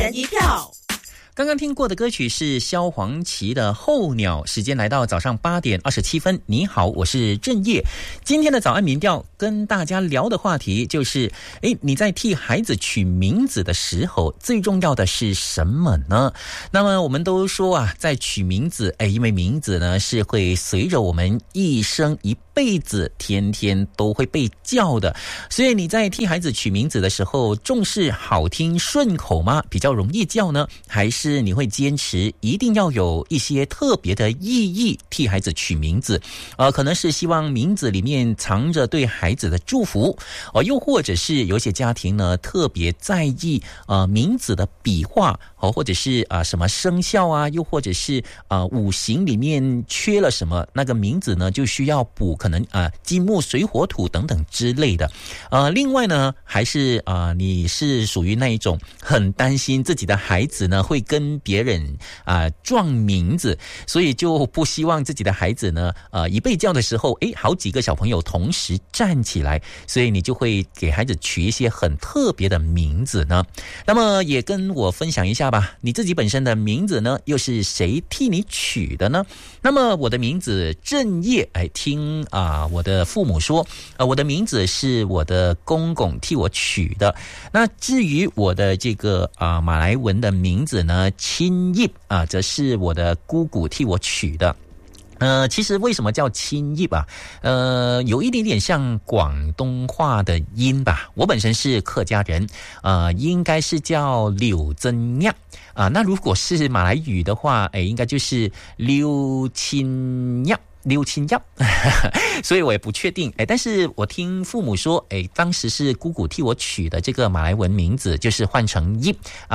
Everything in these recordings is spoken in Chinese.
人一票。 刚刚听过的歌曲是萧煌奇的《候鸟》，时间来到早上8点27分。你好，我是郑业。今天的早安民调跟大家聊的话题就是，你在替孩子取名字的时候，最重要的是什么呢？那么我们都说啊，在取名字，因为名字呢是会随着我们一生一辈子，天天都会被叫的。所以你在替孩子取名字的时候，重视好听顺口吗？比较容易叫呢？还是你会坚持一定要有一些特别的意义替孩子取名字？可能是希望名字里面藏着对孩子的祝福，又或者是有些家庭呢特别在意名字的笔画，或者是什么生肖啊，又或者是五行里面缺了什么，那个名字呢就需要补，可能金木水火土等等之类的。另外呢，还是你是属于那一种很担心自己的孩子呢会跟别人撞名字，所以就不希望自己的孩子呢一被叫的时候，好几个小朋友同时站起来，所以你就会给孩子取一些很特别的名字呢。那么也跟我分享一下吧，你自己本身的名字呢又是谁替你取的呢？那么我的名字郑业，听我的父母说，我的名字是我的公公替我取的。那至于我的这个马来文的名字呢，亲业则是我的姑姑替我取的。其实为什么叫亲业有一点点像广东话的音吧。我本身是客家人，应该是叫柳增亚那如果是马来语的话，应该就是溜亲亚。所以我也不确定，但是我听父母说，当时是姑姑替我取的这个马来文名字，就是换成业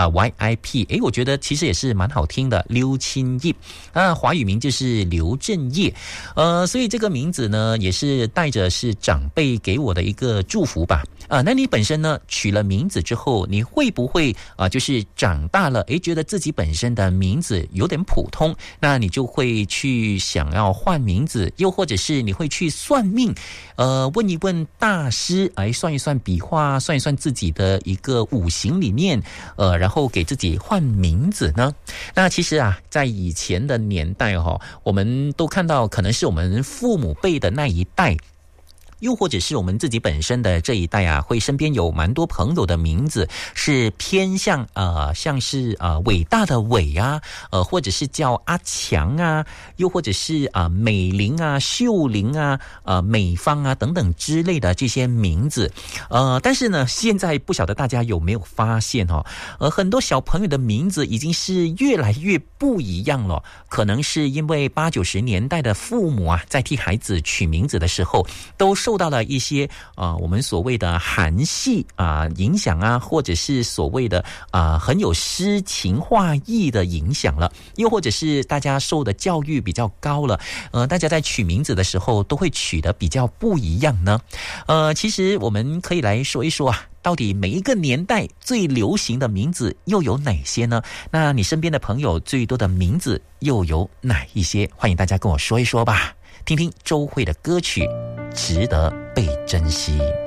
YIP，我觉得其实也是蛮好听的，溜亲业华语名就是刘振业，所以这个名字呢也是带着是长辈给我的一个祝福吧。那你本身呢取了名字之后，你会不会就是长大了觉得自己本身的名字有点普通，那你就会去想要换名字，又或者是你会去算命，问一问大师，算一算笔画，算一算自己的一个五行里面，然后给自己换名字呢？那其实在以前的年代我们都看到，可能是我们父母辈的那一代，又或者是我们自己本身的这一代会身边有蛮多朋友的名字是偏向像是伟大的伟或者是叫阿强又或者是美玲秀玲美芳等等之类的这些名字。但是呢，现在不晓得大家有没有发现很多小朋友的名字已经是越来越不一样了。可能是因为80、90年代的父母在替孩子取名字的时候，都受到了一些我们所谓的韩系影响或者是所谓的很有诗情画意的影响了，又或者是大家受的教育比较高了，大家在取名字的时候都会取得比较不一样呢。其实我们可以来说一说到底每一个年代最流行的名字又有哪些呢？那你身边的朋友最多的名字又有哪一些？欢迎大家跟我说一说吧。听听周蕙的歌曲《值得被珍惜》。